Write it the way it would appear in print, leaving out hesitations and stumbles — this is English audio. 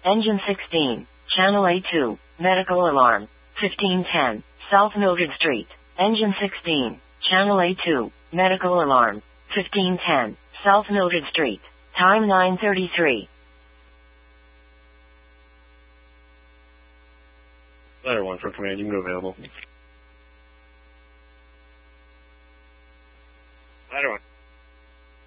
Engine 16, Channel A2, medical alarm. 1510, South Mildred Street. Engine 16, Channel A2, medical alarm. 1510, South Mildred Street. Time 9:33. Ladder 1 for command, you can go available.